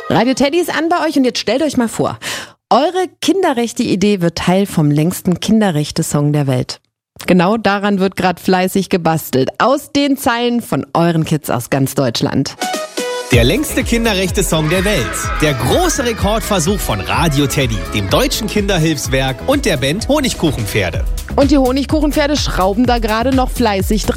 Radio Teddy ist an bei euch und jetzt stellt euch mal vor, eure Kinderrechte-Idee wird Teil vom längsten Kinderrechte-Song der Welt. Genau daran wird gerade fleißig gebastelt. Aus den Zeilen von euren Kids aus ganz Deutschland. Der längste Kinderrechte-Song der Welt. Der große Rekordversuch von Radio Teddy, dem Deutschen Kinderhilfswerk und der Band Honigkuchenpferde. Und die Honigkuchenpferde schrauben da gerade noch fleißig dran.